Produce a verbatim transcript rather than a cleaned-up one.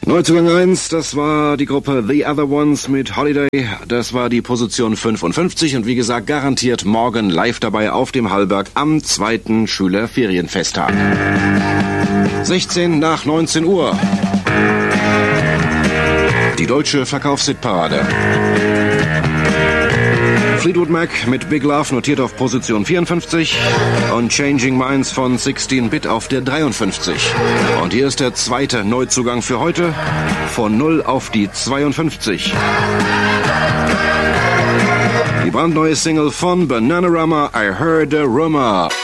Neuzugang eins, das war die Gruppe The Other Ones mit Holiday. Das war die Position fünfundfünfzig und wie gesagt garantiert morgen live dabei auf dem Hallberg am zweiten Schülerferienfesttag. sechzehn nach neunzehn Uhr. Die deutsche Verkaufshitparade. Fleetwood Mac mit Big Love notiert auf Position vierundfünfzig und Changing Minds von sechzehn Bit auf der dreiundfünfzig. Und hier ist der zweite Neuzugang für heute, von null auf die zweiundfünfzig. Die brandneue Single von Bananarama, I Heard a Rumor.